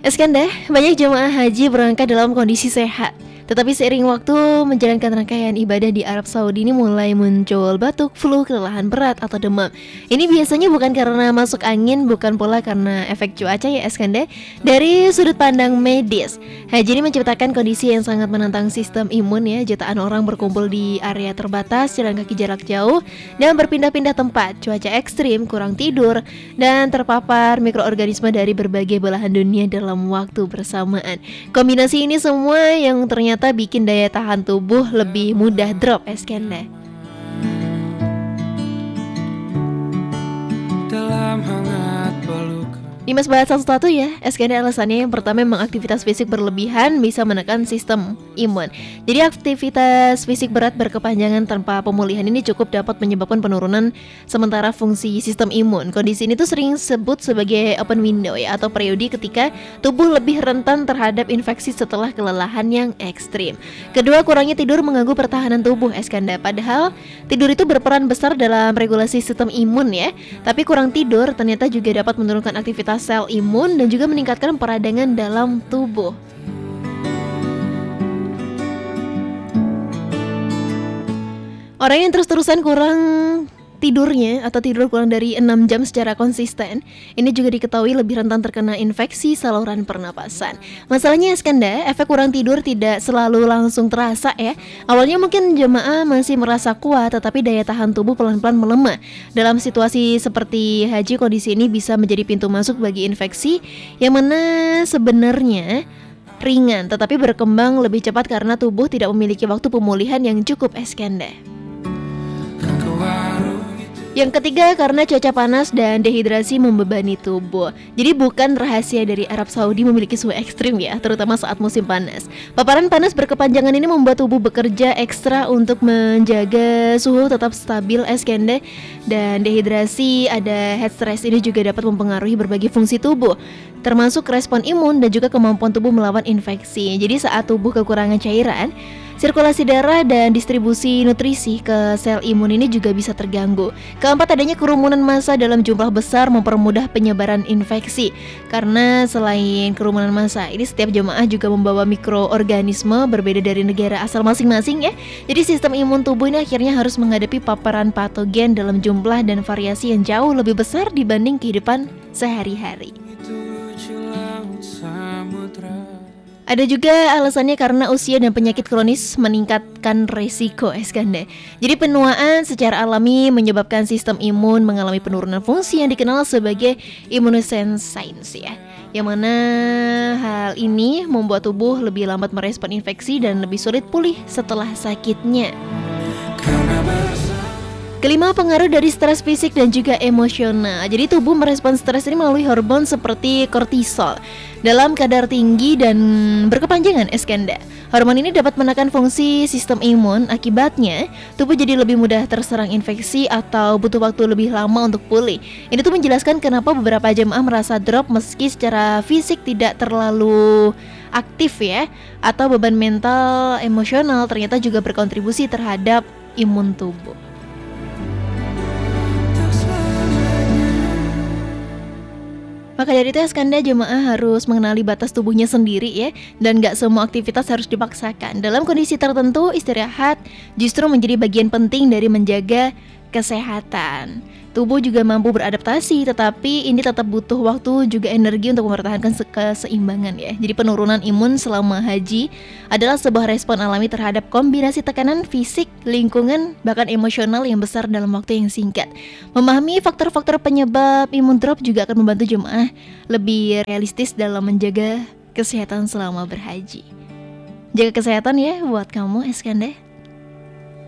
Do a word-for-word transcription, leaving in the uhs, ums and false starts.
Eskanda, banyak jemaah haji berangkat dalam kondisi sehat. Tetapi seiring waktu menjalankan rangkaian ibadah di Arab Saudi ini mulai muncul batuk, flu, kelelahan berat atau demam. Ini biasanya bukan karena masuk angin, bukan pula karena efek cuaca ya Eskanda. Dari sudut pandang medis, haji ini menciptakan kondisi yang sangat menantang sistem imun ya. Jutaan orang berkumpul di area terbatas, jalan kaki jarak jauh, dan berpindah-pindah tempat. Cuaca ekstrim, kurang tidur, dan terpapar mikroorganisme dari berbagai belahan dunia dalam waktu bersamaan. Kombinasi ini semua yang ternyata bikin daya tahan tubuh lebih mudah drop Eskanda. Dalam hangat peluk. Dimas bahas satu-satu ya. Eskanda alasannya yang pertama memang aktivitas fisik berlebihan bisa menekan sistem imun. Jadi aktivitas fisik berat berkepanjangan tanpa pemulihan ini cukup dapat menyebabkan penurunan sementara fungsi sistem imun. Kondisi ini tuh sering disebut sebagai open window ya, atau periode ketika tubuh lebih rentan terhadap infeksi setelah kelelahan yang ekstrim. Kedua, kurangnya tidur mengganggu pertahanan tubuh Eskanda. Padahal tidur itu berperan besar dalam regulasi sistem imun ya. Tapi kurang tidur ternyata juga dapat menurunkan aktivitas sel imun dan juga meningkatkan peradangan dalam tubuh. Orang yang terus-terusan kurang tidurnya atau tidur kurang dari enam jam secara konsisten, ini juga diketahui lebih rentan terkena infeksi saluran pernapasan. Masalahnya Eskanda, efek kurang tidur tidak selalu langsung terasa ya. Awalnya mungkin jemaah masih merasa kuat, tetapi daya tahan tubuh pelan-pelan melemah. Dalam situasi seperti haji, kondisi ini bisa menjadi pintu masuk bagi infeksi yang mana sebenarnya ringan, tetapi berkembang lebih cepat karena tubuh tidak memiliki waktu pemulihan yang cukup Eskanda. Yang ketiga, karena cuaca panas dan dehidrasi membebani tubuh. Jadi bukan rahasia dari Arab Saudi memiliki suhu ekstrim ya, terutama saat musim panas. Paparan panas berkepanjangan ini membuat tubuh bekerja ekstra untuk menjaga suhu tetap stabil Eskanda. Dan dehidrasi, ada heat stress ini juga dapat mempengaruhi berbagai fungsi tubuh, termasuk respon imun dan juga kemampuan tubuh melawan infeksi. Jadi saat tubuh kekurangan cairan, sirkulasi darah dan distribusi nutrisi ke sel imun ini juga bisa terganggu. Keempat, adanya kerumunan massa dalam jumlah besar mempermudah penyebaran infeksi. Karena selain kerumunan massa, ini setiap jemaah juga membawa mikroorganisme berbeda dari negara asal masing-masing ya. Jadi sistem imun tubuh ini akhirnya harus menghadapi paparan patogen dalam jumlah dan variasi yang jauh lebih besar dibanding kehidupan sehari-hari. Ada juga alasannya karena usia dan penyakit kronis meningkatkan resiko Eskanda. Jadi penuaan secara alami menyebabkan sistem imun mengalami penurunan fungsi yang dikenal sebagai immunosenescence ya. Yang mana hal ini membuat tubuh lebih lambat merespon infeksi dan lebih sulit pulih setelah sakitnya. Kelima, pengaruh dari stres fisik dan juga emosional. Jadi tubuh merespon stres ini melalui hormon seperti kortisol dalam kadar tinggi dan berkepanjangan Eskanda. Hormon ini dapat menekan fungsi sistem imun. Akibatnya tubuh jadi lebih mudah terserang infeksi atau butuh waktu lebih lama untuk pulih. Ini tuh menjelaskan kenapa beberapa jemaah merasa drop meski secara fisik tidak terlalu aktif ya. Atau beban mental, emosional ternyata juga berkontribusi terhadap imun tubuh. Maka dari itu Eskanda, jemaah harus mengenali batas tubuhnya sendiri ya. Dan gak semua aktivitas harus dipaksakan. Dalam kondisi tertentu, istirahat justru menjadi bagian penting dari menjaga kesehatan. Tubuh juga mampu beradaptasi, tetapi ini tetap butuh waktu juga energi untuk mempertahankan keseimbangan ya. Jadi penurunan imun selama haji adalah sebuah respon alami terhadap kombinasi tekanan fisik, lingkungan, bahkan emosional yang besar dalam waktu yang singkat. Memahami faktor-faktor penyebab imun drop juga akan membantu jemaah lebih realistis dalam menjaga kesehatan selama berhaji. Jaga kesehatan ya buat kamu Eskanda.